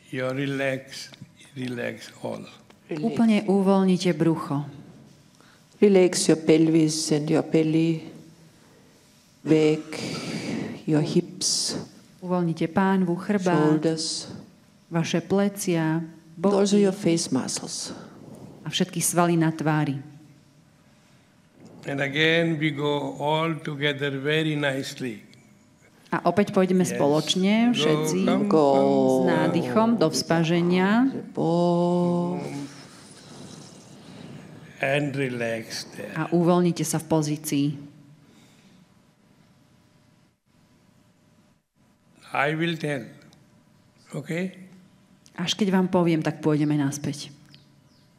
You relax all. Úplne uvoľnite brucho. Relax your pelvis and your belly, back, your hips, Uvoľnite pánvu, chrbát, shoulders, vaše plecia, and also boky your face muscles. a všetky svaly na tvári. And again we go all together very nicely. A opäť pôjdeme spoločne, všetci, s nádychom do vzpaženia. And relax there. A uvoľnite sa v pozícii. I will tell. Okay? Až keď vám poviem, tak pôjdeme naspäť.